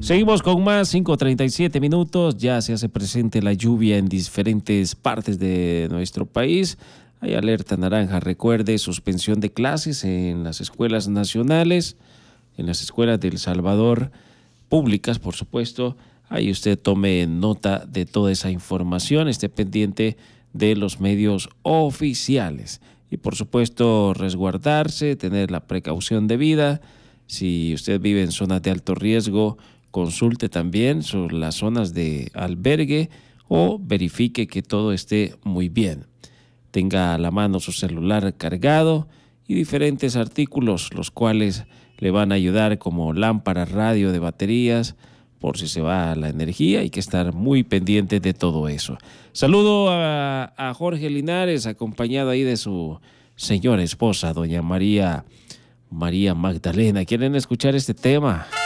Seguimos con más, 5:37 minutos. Ya se hace presente la lluvia en diferentes partes de nuestro país. Hay alerta naranja, recuerde, suspensión de clases en las escuelas nacionales, en las escuelas de El Salvador, públicas, por supuesto. Ahí usted tome nota de toda esa información, esté pendiente de los medios oficiales. Y por supuesto, resguardarse, tener la precaución debida. Si usted vive en zonas de alto riesgo, consulte también sobre las zonas de albergue o verifique que todo esté muy bien. Tenga a la mano su celular cargado y diferentes artículos, los cuales le van a ayudar, como lámparas, radio de baterías, por si se va la energía. Hay que estar muy pendiente de todo eso. Saludo a Jorge Linares, acompañado ahí de su señora esposa, doña María Magdalena. ¿Quieren escuchar este tema?